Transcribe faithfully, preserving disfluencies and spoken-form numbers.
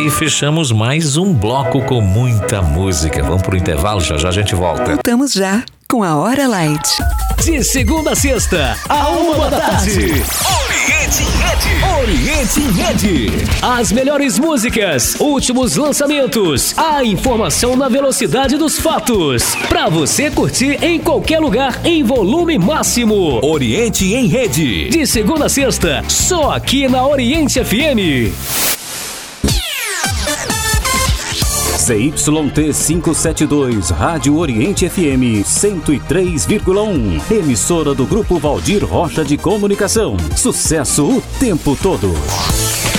e fechamos mais um bloco com muita música. Vamos pro intervalo, já já a gente volta. Voltamos já com a Hora Light. De segunda a sexta, a uma da tarde. Oriente em Rede. Oriente em Rede. As melhores músicas, últimos lançamentos, a informação na velocidade dos fatos. Pra você curtir em qualquer lugar em volume máximo. Oriente em Rede. De segunda a sexta, só aqui na Oriente F M. C Y T quinhentos e setenta e dois, Rádio Oriente F M cento e três vírgula um. Emissora do Grupo Valdir Rocha de Comunicação. Sucesso o tempo todo.